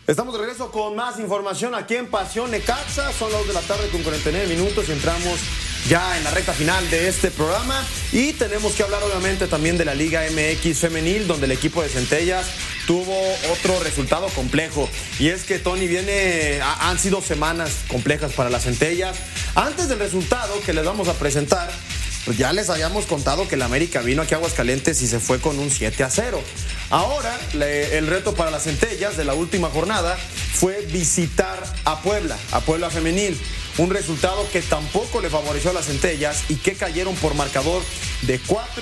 Estamos de regreso con más información aquí en Pasión Necaxa. Son las 2 de la tarde con 49 minutos y entramos ya en la recta final de este programa. Y tenemos que hablar obviamente también de la Liga MX femenil, donde el equipo de Centellas tuvo otro resultado complejo. Y es que, Tony, han sido semanas complejas para las Centellas. Antes del resultado que les vamos a presentar, pues ya les habíamos contado que el América vino aquí a Aguascalientes y se fue con un 7-0. Ahora, el reto para las Centellas de la última jornada fue visitar a Puebla femenil. Un resultado que tampoco le favoreció a las Centellas y que cayeron por marcador de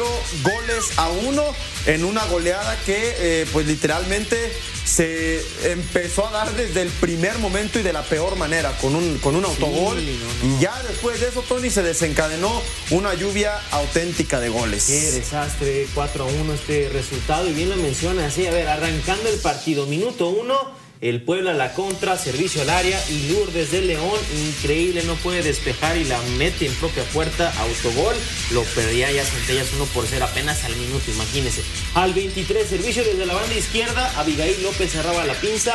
4-1 en una goleada que pues literalmente se empezó a dar desde el primer momento y de la peor manera, con un autogol. Y ya después de eso, Tony, se desencadenó una lluvia auténtica de goles. Qué desastre, 4-1 este resultado. Y bien lo menciona así, arrancando el partido, minuto 1. El Puebla a la contra, servicio al área y Lourdes de León, increíble, no puede despejar y la mete en propia puerta, autogol. Lo perdía ya Centellas 1-0 apenas al minuto, imagínense. Al 23, servicio desde la banda izquierda, Abigail López cerraba la pinza,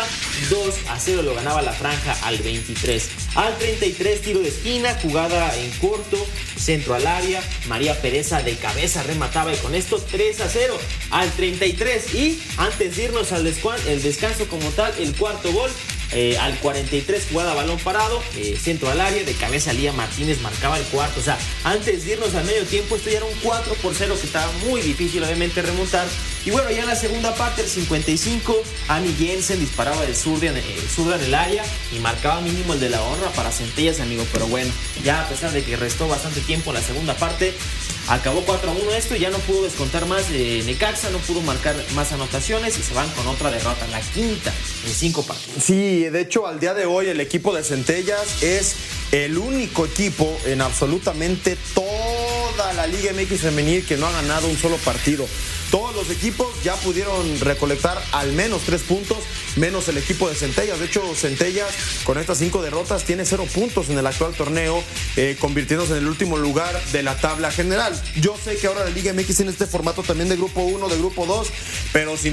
2-0 lo ganaba la franja al 23. Al 33, tiro de esquina, jugada en corto, centro al área, María Pereza de cabeza remataba y con esto 3-0. Al 33 y antes de irnos al descanso como tal, el cuarto gol, al 43 jugada balón parado, centro al área, de cabeza Lía Martínez marcaba el cuarto. O sea, antes de irnos al medio tiempo, esto ya era un 4-0 que estaba muy difícil obviamente remontar. Y bueno, ya en la segunda parte, el 55, Annie Jensen disparaba del zurda en el área y marcaba mínimo el de la honra para Centellas, amigo. Pero bueno, ya a pesar de que restó bastante tiempo en la segunda parte, acabó 4-1 esto y ya no pudo descontar más de Necaxa, no pudo marcar más anotaciones y se van con otra derrota, la quinta en 5 partidos. Sí, de hecho al día de hoy el equipo de Centellas es el único equipo en absolutamente toda la Liga MX femenil que no ha ganado un solo partido. Todos los equipos ya pudieron recolectar al menos 3 puntos, menos el equipo de Centellas. De hecho, Centellas con estas 5 derrotas tiene 0 puntos en el actual torneo, convirtiéndose en el último lugar de la tabla general. Yo sé que ahora la Liga MX tiene este formato también de grupo 1, de grupo 2, pero sin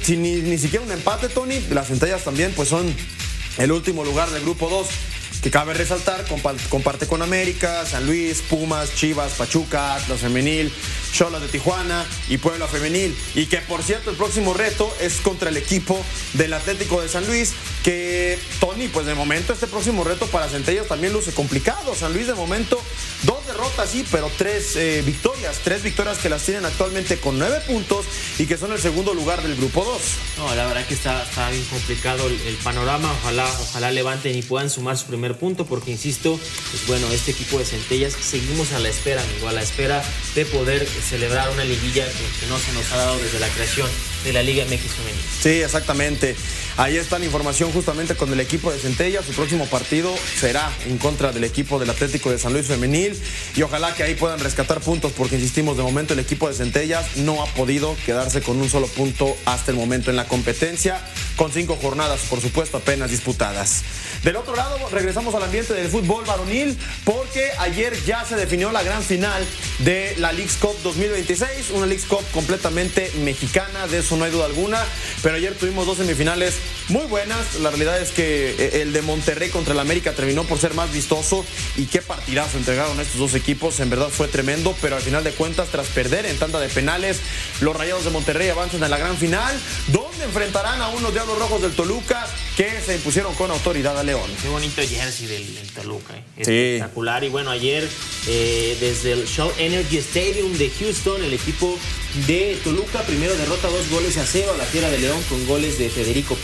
ni siquiera un empate, Tony, las Centellas también pues son el último lugar del grupo 2. Que cabe resaltar, comparte con América, San Luis, Pumas, Chivas, Pachuca, Atlas Femenil, Xolas de Tijuana y Puebla Femenil. Y que, por cierto, el próximo reto es contra el equipo del Atlético de San Luis, que, Tony, pues de momento este próximo reto para Centellas también luce complicado. San Luis de momento 2 derrotas, sí, pero 3 victorias. 3 victorias que las tienen actualmente con 9 puntos y que son el segundo lugar del grupo 2. No, la verdad que está bien complicado el panorama. Ojalá levanten y puedan sumar su primer punto, porque insisto, pues bueno, este equipo de Centellas seguimos a la espera, amigo, a la espera de poder celebrar una liguilla que no se nos ha dado desde la creación de la Liga MX femenil. Sí, exactamente. Ahí está la información justamente con el equipo de Centellas. Su próximo partido será en contra del equipo del Atlético de San Luis femenil y ojalá que ahí puedan rescatar puntos, porque insistimos, de momento el equipo de Centellas no ha podido quedarse con un solo punto hasta el momento en la competencia, con 5 jornadas, por supuesto, apenas disputadas. Del otro lado, regresamos al ambiente del fútbol varonil, porque ayer ya se definió la gran final de la Leagues Cup 2026, una Leagues Cup completamente mexicana, de eso no hay duda alguna, pero ayer tuvimos 2 semifinales muy buenas. La realidad es que el de Monterrey contra el América terminó por ser más vistoso, y qué partidazo entregaron estos 2 equipos, en verdad fue tremendo, pero al final de cuentas, tras perder en tanta de penales, los Rayados de Monterrey avanzan a la gran final, donde enfrentarán a unos Diablos Rojos del Toluca que se impusieron con autoridad a León. Qué bonito jersey del Toluca, Sí. Espectacular. Y bueno, ayer desde el Shell Energy Stadium de Houston, el equipo de Toluca primero derrota 2-0 a la Fiera de León con goles de Federico